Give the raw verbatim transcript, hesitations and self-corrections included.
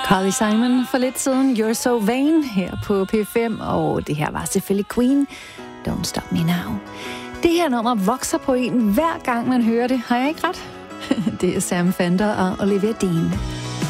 Carly Simon for lidt siden, You're So Vain, her på P fem, og det her var selvfølgelig Queen, Don't Stop Me Now. Det her nummer vokser på en hver gang man hører det, har jeg ikke ret? Det er Sam Fender og Olivia Dean.